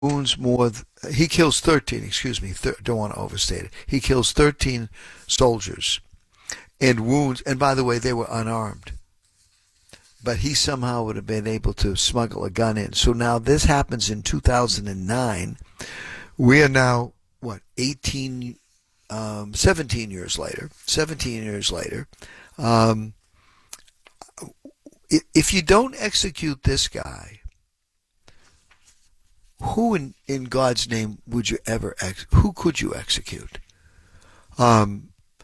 wounds he kills 13, excuse me, don't want to overstate it. He kills 13 soldiers and wounds, and by the way, they were unarmed. But he somehow would have been able to smuggle a gun in. So now this happens in 2009. We are now, 17 years later. 17 years later. If you don't execute this guy, who in God's name would you who could you execute? A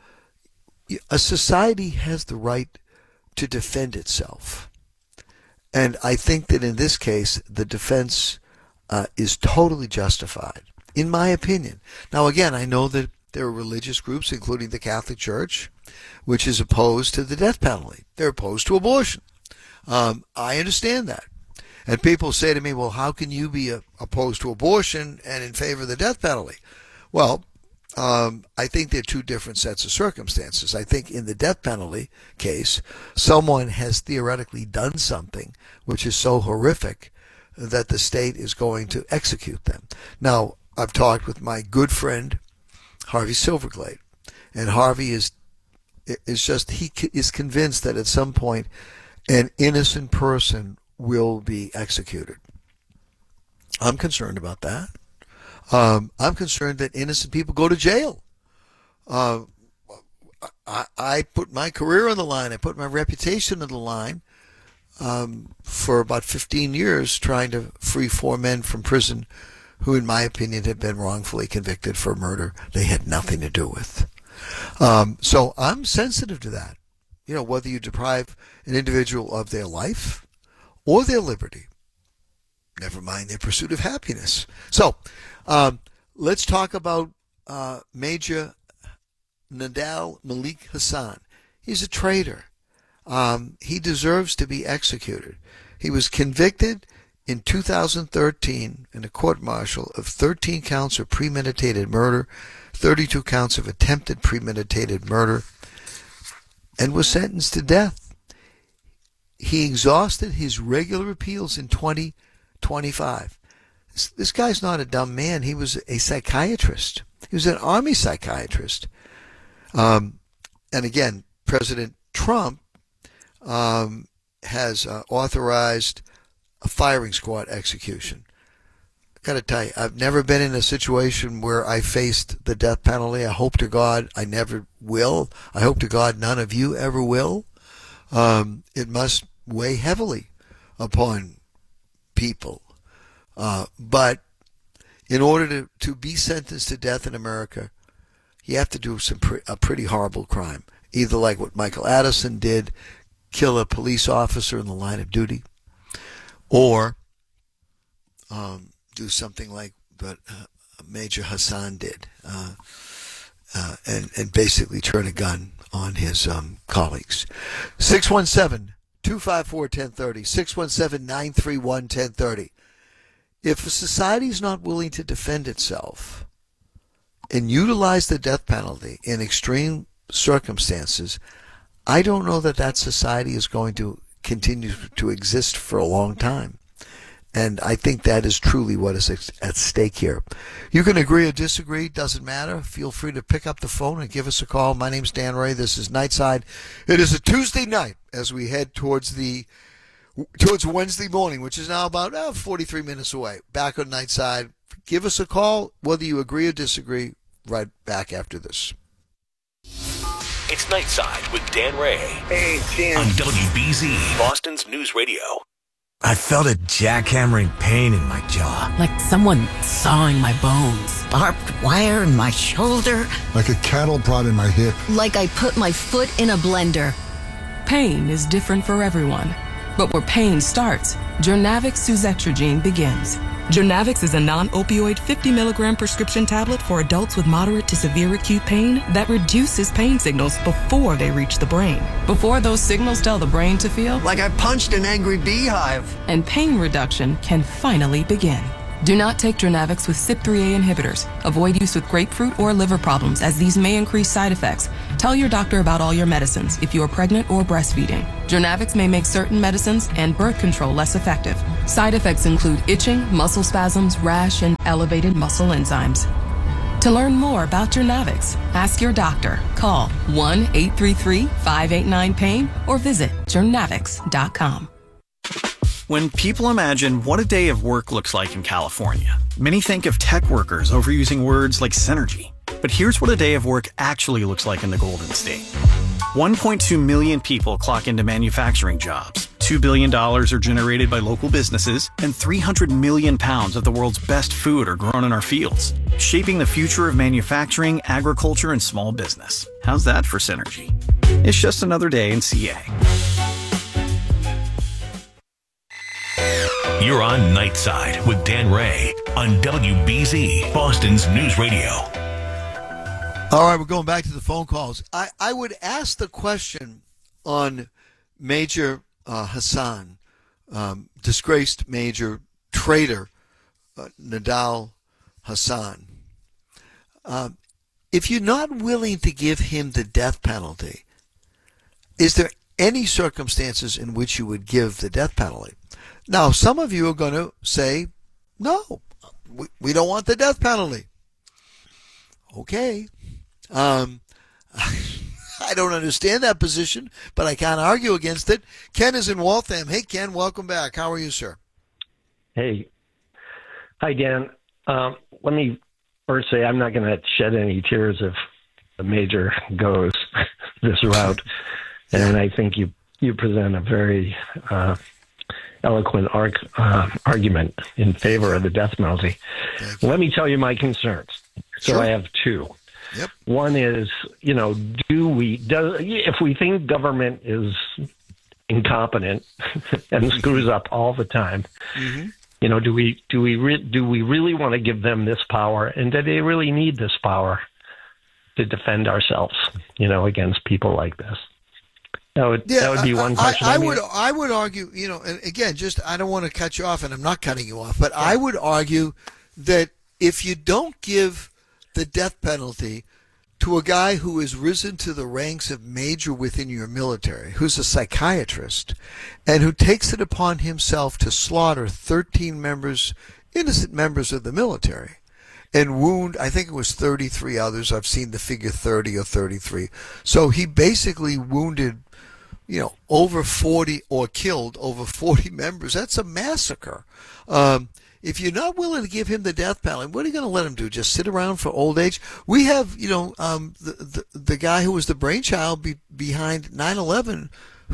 society has the right to defend itself. And I think that in this case, the defense is totally justified, in my opinion. Now, again, I know that there are religious groups, including the Catholic Church, which is opposed to the death penalty. They're opposed to abortion. I understand that. And people say to me, well, how can you be opposed to abortion and in favor of the death penalty? Well, I think they're two different sets of circumstances. I think in the death penalty case, someone has theoretically done something which is so horrific that the state is going to execute them. Now, I've talked with my good friend, Harvey Silverglade, and Harvey is convinced that at some point an innocent person will be executed. I'm concerned about that. I'm concerned that innocent people go to jail. I put my career on the line. I put my reputation on the line for about 15 years trying to free 4 men from prison who, in my opinion, had been wrongfully convicted for murder they had nothing to do with. So I'm sensitive to that. Whether you deprive an individual of their life or their liberty, never mind their pursuit of happiness. So let's talk about Major Nadal Malik Hassan. He's a traitor. He deserves to be executed. He was convicted in 2013 in a court-martial of 13 counts of premeditated murder, 32 counts of attempted premeditated murder, and was sentenced to death. He exhausted his regular appeals in 2025. This guy's not a dumb man. He was a psychiatrist. He was an army psychiatrist. And again, President Trump has authorized a firing squad execution. I got to tell you, I've never been in a situation where I faced the death penalty. I hope to God I never will. I hope to God none of you ever will. It must weigh heavily upon people. But in order to be sentenced to death in America, you have to do a pretty horrible crime. Either like what Michael Addison did, kill a police officer in the line of duty, or do something like what Major Hassan did, and basically turn a gun on his colleagues. 617-254-1030, 617-931-1030. If a society is not willing to defend itself and utilize the death penalty in extreme circumstances, I don't know that society is going to continue to exist for a long time. And I think that is truly what is at stake here. You can agree or disagree, doesn't matter. Feel free to pick up the phone and give us a call. My name's Dan Ray. This is Nightside. It is a Tuesday night as we head towards Wednesday morning, which is now about 43 minutes away. Back on Nightside. Give us a call, whether you agree or disagree, right back after this. It's Nightside with Dan Ray. Hey, Dan. On WBZ, Boston's News Radio. I felt a jackhammering pain in my jaw. Like someone sawing my bones. Barbed wire in my shoulder. Like a cattle prod in my hip. Like I put my foot in a blender. Pain is different for everyone. But where pain starts, Jurnavix suzetrigine begins. Jurnavix is a non-opioid 50-milligram prescription tablet for adults with moderate to severe acute pain that reduces pain signals before they reach the brain. Before those signals tell the brain to feel Like I punched an angry beehive. And pain reduction can finally begin. Do not take Jurnavix with CYP3A inhibitors. Avoid use with grapefruit or liver problems, as these may increase side effects. Tell your doctor about all your medicines if you are pregnant or breastfeeding. Journavx may make certain medicines and birth control less effective. Side effects include itching, muscle spasms, rash, and elevated muscle enzymes. To learn more about Journavx, ask your doctor. Call 1-833-589-PAIN or visit journavx.com. When people imagine what a day of work looks like in California, many think of tech workers overusing words like synergy. But here's what a day of work actually looks like in the Golden State. 1.2 million people clock into manufacturing jobs. $2 billion are generated by local businesses, and 300 million pounds of the world's best food are grown in our fields, shaping the future of manufacturing, agriculture, and small business. How's that for synergy? It's just another day in CA. You're on Nightside with Dan Ray on WBZ, Boston's News Radio. All right, we're going back to the phone calls. I would ask the question on Major Hassan, disgraced Major traitor Nidal Hassan. If you're not willing to give him the death penalty, is there any circumstances in which you would give the death penalty? Now, some of you are going to say, no, we don't want the death penalty. Okay. I don't understand that position, but I can't argue against it. Ken is in Waltham. Hey, Ken, welcome back. How are you, sir? Hey. Hi, Dan. Let me first say I'm not going to shed any tears if the Major goes this route. And I think you present a very eloquent argument in favor of the death penalty. Let me tell you my concerns. So Sure. I have two. Yep. One is, if we think government is incompetent and screws up all the time, do we really want to give them this power? And do they really need this power to defend ourselves, against people like this? That would be one question. I would argue, and again, I don't want to cut you off, and I'm not cutting you off, but I would argue that if you don't give the death penalty to a guy who has risen to the ranks of major within your military, who's a psychiatrist, and who takes it upon himself to slaughter 13 innocent members of the military, and wound, I think it was 33 others. I've seen the figure 30 or 33. So he basically wounded, over 40 or killed over 40 members. That's a massacre. If you're not willing to give him the death penalty, what are you going to let him do? Just sit around for old age? We have, the guy who was the brainchild behind 9/11,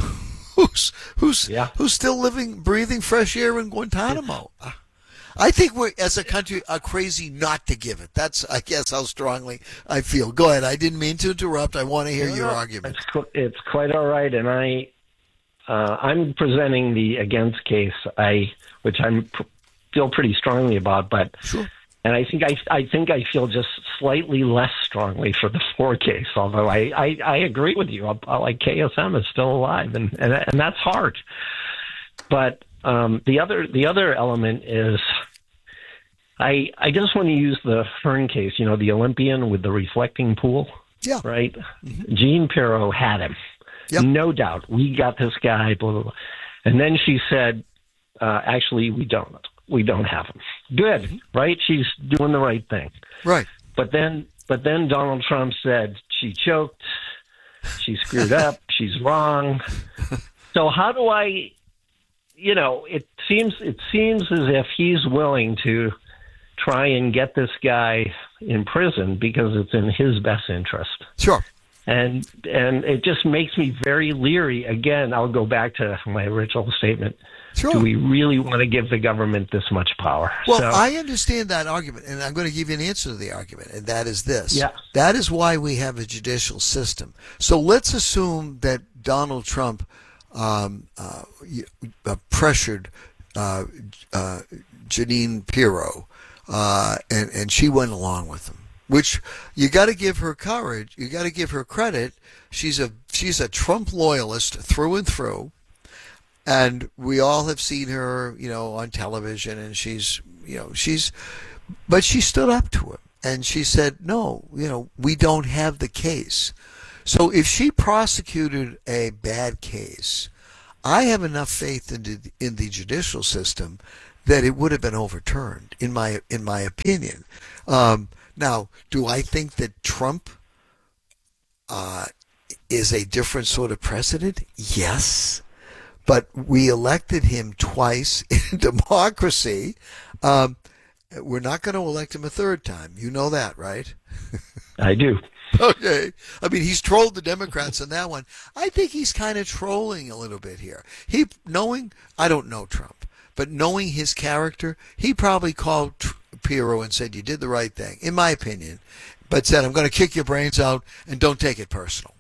who's still breathing fresh air in Guantanamo. I think we, as a country, are crazy not to give it. That's, I guess, how strongly I feel. Go ahead. I didn't mean to interrupt. I want to hear your argument. It's quite all right, and I'm presenting the against case, which I feel pretty strongly about, but sure. And I think I feel just slightly less strongly for the for case. Although I agree with you. Like KSM is still alive, and that's hard. But the other element is I just want to use the Hearn case. The Olympian with the reflecting pool. Yeah. Right. Mm-hmm. Jean Pirro had him. Yep. No doubt. We got this guy. Blah blah blah. And then she said, actually, we don't. We don't have him. Good, right? She's doing the right thing. Right. But then Donald Trump said she choked, she screwed up, she's wrong. So how do I, it seems as if he's willing to try and get this guy in prison because it's in his best interest. Sure. And it just makes me very leery. Again, I'll go back to my original statement. Sure. Do we really want to give the government this much power? Well, I understand that argument, and I'm going to give you an answer to the argument, and that is this. Yeah. That is why we have a judicial system. So let's assume that Donald Trump pressured Jeanine Pirro, and she went along with him. Which you got to give her courage. You got to give her credit. She's a Trump loyalist through and through. And we all have seen her, on television, and but she stood up to him, and she said, no, we don't have the case. So if she prosecuted a bad case, I have enough faith in the judicial system that it would have been overturned, in my opinion. Now, do I think that Trump is a different sort of president? Yes. But we elected him twice in democracy. We're not going to elect him a third time. You know that, right? I do. Okay. I mean, he's trolled the Democrats on that one. I think he's kind of trolling a little bit here. I don't know Trump, but knowing his character, he probably called Pirro and said, you did the right thing, in my opinion, but said, I'm going to kick your brains out and don't take it personal.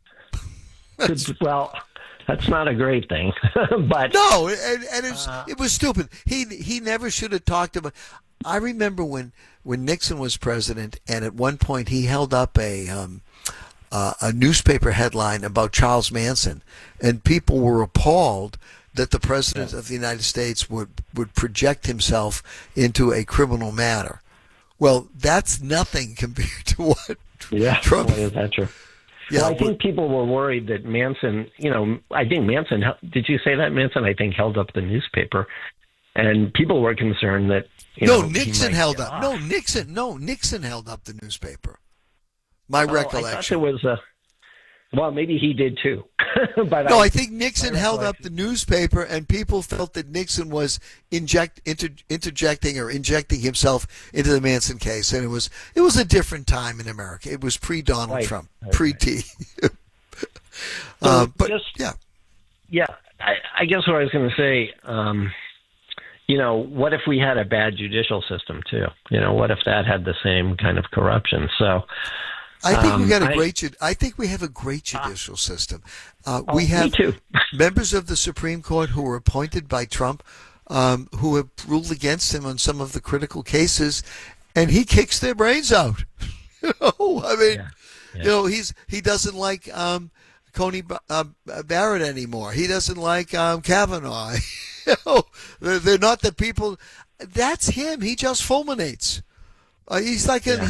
Well, that's not a great thing, but no, and it was stupid. He never should have talked about. I remember when Nixon was president, and at one point he held up a newspaper headline about Charles Manson, and people were appalled that the president of the United States would project himself into a criminal matter. Well, that's nothing compared to what Trump. Boy, is that true? Yeah, well, I think people were worried that Manson, I think Manson, did you say that? Manson, I think, held up the newspaper. And people were concerned that, Nixon held up. Nixon held up the newspaper. My recollection. I thought there was well, maybe he did too. But I think Nixon held up the newspaper, and people felt that Nixon was interjecting or injecting himself into the Manson case, and it was a different time in America. It was pre-Donald Trump, pre-T. I guess what I was going to say. What if we had a bad judicial system too? What if that had the same kind of corruption? So. I think we got I think we have a great judicial system. We have members of the Supreme Court who were appointed by Trump, who have ruled against him on some of the critical cases, and he kicks their brains out. He doesn't like Coney Barrett anymore. He doesn't like Kavanaugh. They're not the people. That's him. He just fulminates. He's like a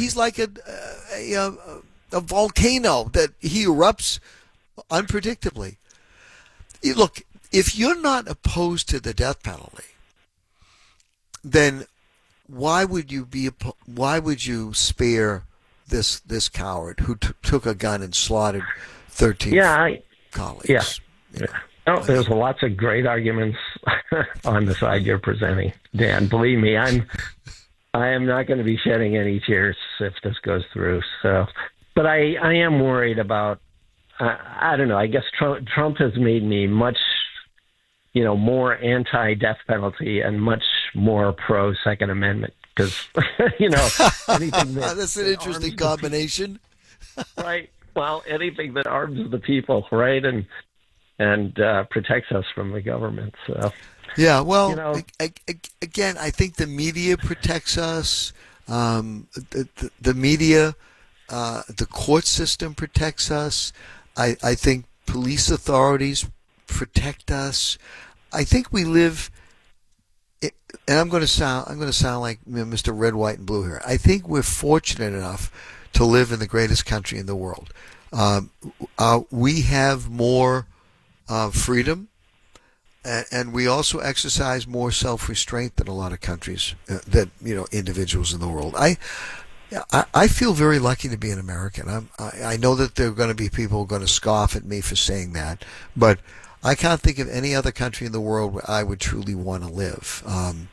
volcano that he erupts unpredictably. Look, if you're not opposed to the death penalty, then why would you spare this coward who took a gun and slaughtered 13 colleagues? No, there's lots of great arguments on the side you're presenting, Dan. Believe me, I am not going to be shedding any tears if this goes through. So, but I am worried about. I don't know. I guess Trump has made me much, more anti-death penalty and much more pro Second Amendment because, anything that's an interesting combination, right? Well, anything that arms the people, right, and protects us from the government. So. Yeah, well, again, I think the media protects us. The media, the court system protects us. I think police authorities protect us. I think we live, and I'm going to sound like Mr. Red, White, and Blue here. I think we're fortunate enough to live in the greatest country in the world. We have more freedom. And we also exercise more self-restraint than a lot of countries, individuals in the world. I feel very lucky to be an American. I know that there are going to be people who are going to scoff at me for saying that, but I can't think of any other country in the world where I would truly want to live.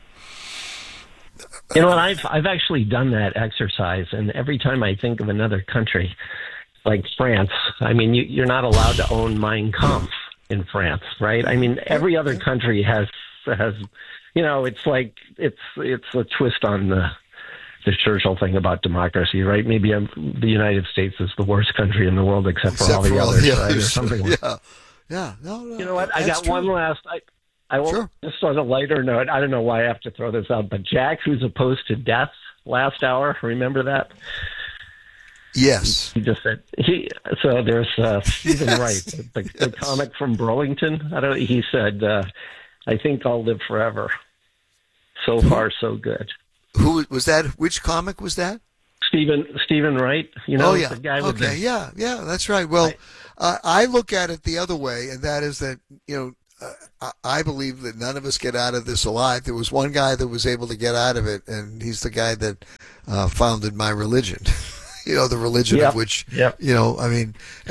I've actually done that exercise, and every time I think of another country, like France, I mean, you're not allowed to own Mein Kampf in France, right? I mean, every other country has it's like it's a twist on the Churchill thing about democracy, right? Maybe the United States is the worst country in the world except for all the others, right? Or something like that. Yeah. No, you know what? I got true. one last. I won't, just on a lighter note. I don't know why I have to throw this out, but Jack, who's opposed to death, last hour. Remember that? Yes. He just said so. There's Stephen Wright, the comic from Burlington. He said, "I think I'll live forever." So far, so good. Who was that? Which comic was that? Stephen Wright. You know, oh yeah, the guy with okay, yeah, that's right. Well, I look at it the other way, and that is that I believe that none of us get out of this alive. There was one guy that was able to get out of it, and he's the guy that founded my religion. The religion of which, I mean,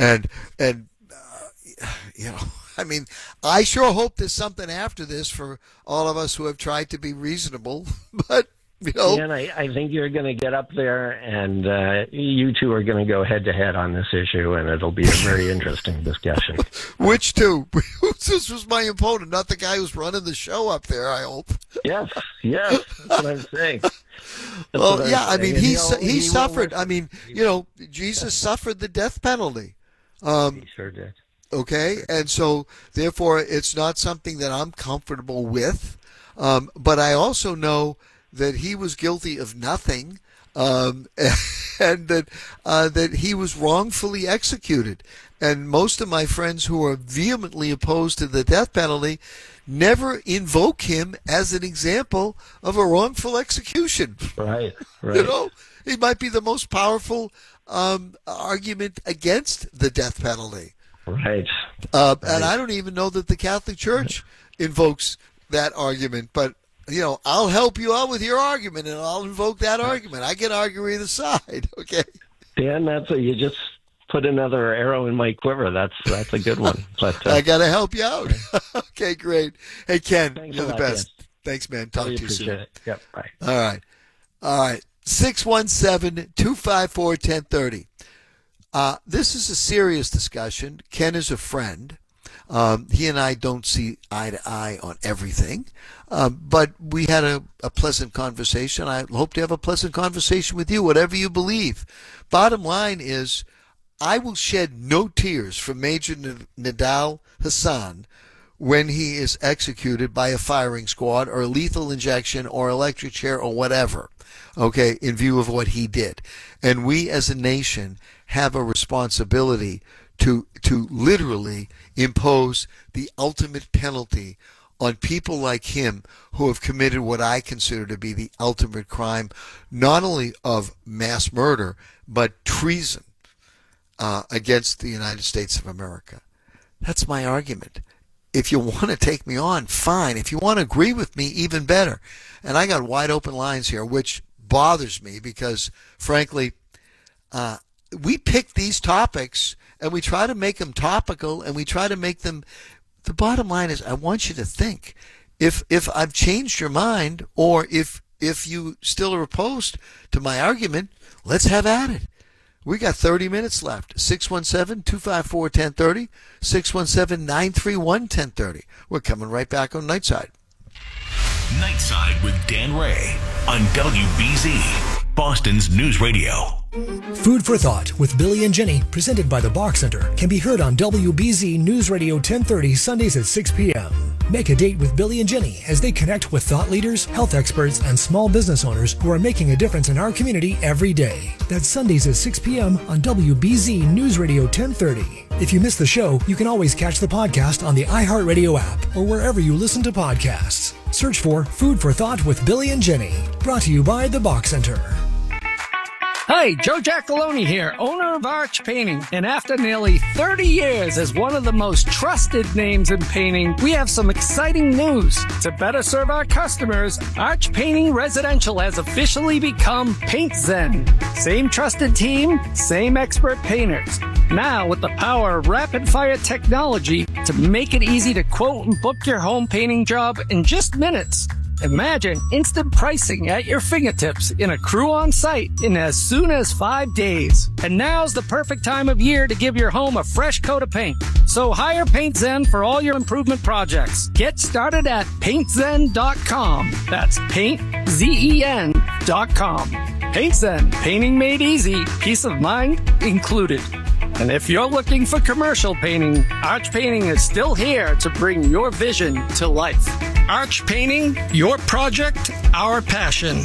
I mean, I sure hope there's something after this for all of us who have tried to be reasonable, but. And I think you're going to get up there, and you two are going to go head-to-head on this issue, and it'll be a very interesting discussion. Which two? This was my opponent, not the guy who's running the show up there, I hope. Yes, that's what I'm saying. I mean, he suffered. I mean, Jesus suffered the death penalty. He sure did. Okay, and so, therefore, it's not something that I'm comfortable with, but I also know that he was guilty of nothing, and that he was wrongfully executed. And most of my friends who are vehemently opposed to the death penalty never invoke him as an example of a wrongful execution. Right. He might be the most powerful argument against the death penalty. Right. And I don't even know that the Catholic Church invokes that argument, but I'll help you out with your argument, and I'll invoke that argument. I can argue either side, okay? Dan, you just put another arrow in my quiver. That's a good one. But I got to help you out. Okay, great. Hey, Ken, you're the best. Ken. Thanks, man. Talk to you soon. It. Yep, bye. All right. 617-254-1030. This is a serious discussion. Ken is a friend. He and I don't see eye to eye on everything, but we had a pleasant conversation. I hope to have a pleasant conversation with you, whatever you believe. Bottom line is, I will shed no tears for Major Nidal Hasan when he is executed by a firing squad or a lethal injection or electric chair or whatever, okay, in view of what he did. And we as a nation have a responsibility to literally impose the ultimate penalty on people like him who have committed what I consider to be the ultimate crime, not only of mass murder, but treason against the United States of America. That's my argument. If you want to take me on, fine. If you want to agree with me, even better. And I got wide open lines here, which bothers me because, frankly, we pick these topics and we try to make them topical, and we try to make them. The bottom line is, I want you to think. If I've changed your mind, or if you still are opposed to my argument, let's have at it. We got 30 minutes left. 617-254-1030, 617-931-1030. We're coming right back on Nightside. Nightside with Dan Ray on WBZ, Boston's News Radio. Food for Thought with Billy and Jenny, presented by the Bach Center, can be heard on WBZ News Radio 1030 Sundays at 6 p.m. Make a date with Billy and Jenny as they connect with thought leaders, health experts, and small business owners who are making a difference in our community every day. That's Sundays at 6 p.m. on WBZ News Radio 1030. If you miss the show, you can always catch the podcast on the iHeartRadio app or wherever you listen to podcasts. Search for Food for Thought with Billy and Jenny. Brought to you by the Bach Center. Hi, Joe Giacalone here, owner of Arch Painting. And after nearly 30 years as one of the most trusted names in painting, we have some exciting news. To better serve our customers, Arch Painting Residential has officially become Paint Zen. Same trusted team, same expert painters. Now, with the power of rapid-fire technology to make it easy to quote and book your home painting job in just minutes. Imagine instant pricing at your fingertips in a crew on site in as soon as 5 days. And now's the perfect time of year to give your home a fresh coat of paint. So hire Paint Zen for all your improvement projects. Get started at paintzen.com. That's paintzen.com. Paint Zen, painting made easy, peace of mind included. And if you're looking for commercial painting, Arch Painting is still here to bring your vision to life. Arch Painting, your project, our passion.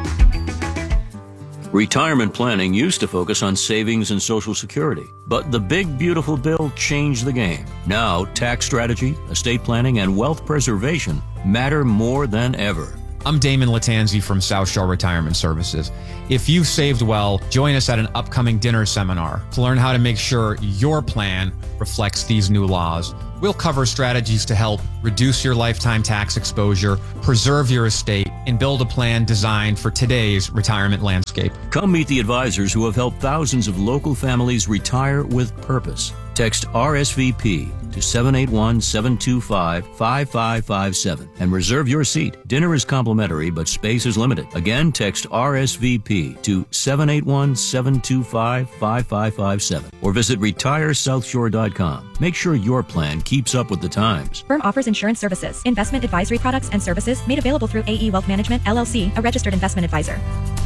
Retirement planning used to focus on savings and Social Security, but the big beautiful bill changed the game. Now, tax strategy, estate planning, and wealth preservation matter more than ever. I'm Damon Latanzi from South Shore Retirement Services. If you've saved well, join us at an upcoming dinner seminar to learn how to make sure your plan reflects these new laws. We'll cover strategies to help reduce your lifetime tax exposure, preserve your estate, and build a plan designed for today's retirement landscape. Come meet the advisors who have helped thousands of local families retire with purpose. Text RSVP to 781-725-5557 and reserve your seat. Dinner is complimentary, but space is limited. Again, text RSVP to 781-725-5557 or visit retiresouthshore.com. Make sure your plan keeps up with the times. Firm offers insurance services, investment advisory products and services made available through AE Wealth Management, LLC, a registered investment advisor.